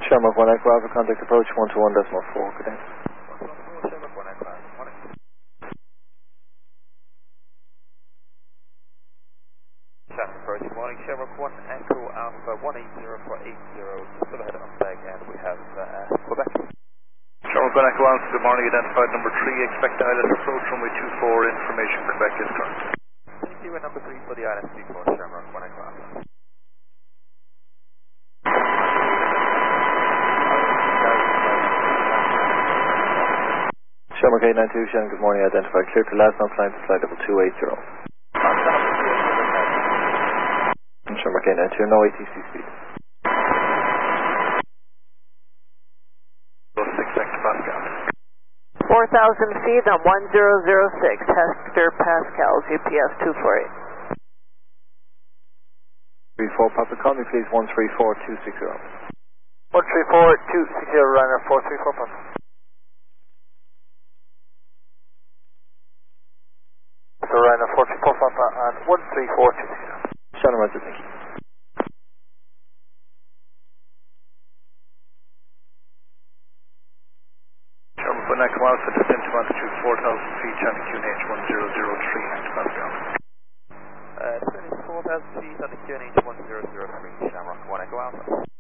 Shamrock 1 Echo Alpha, contact approach 121.4, good day. Shamrock 1 Echo Alpha, morning. Shamrock approach, morning, Shamrock 1 Echo Alpha, 180 still ahead on bag, and we have Quebec. Shamrock 1 Echo Alpha, good morning, identified number 3, expect ILS approach runway 24, information Quebec is correct. Thank you, and number 3 for the ILS 24, Shamrock 1 Echo Alpha. Shamrock 892, Shannon, good morning, identified clear to last known flight to flight level 280. Shamrock 892, no ATC speed. 6 hectopascal. 4,000 feet on 1006, Hector Pascal, GPS 248. 34 Papa, call me please 134260. 134260, runner 434 Papa. So runner 434 Papa on 13420. Shannon, roger, thank you. Shamrock 1 Echo Alpha, descent to altitude 4,000 feet, channel QNH 1003 hectopascal. Descending 4,000 feet on the QNH 1003, Shamrock 1 Echo Alpha.